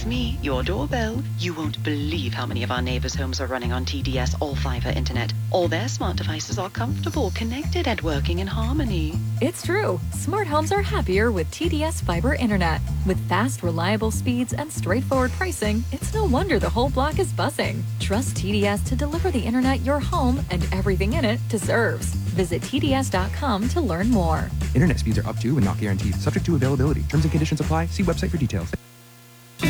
me, your doorbell. You won't believe how many of our neighbors' homes are running on TDS All-Fiber Internet. All their smart devices are comfortable, connected, and working in harmony. It's true. Smart homes are happier with TDS Fiber Internet. With fast, reliable speeds and straightforward pricing, it's no wonder the whole block is buzzing. Trust TDS to deliver the internet your home and everything in it deserves. Visit TDS.com to learn more. Internet speeds are up to and not guaranteed. Subject to availability. Terms and conditions apply. See website for details.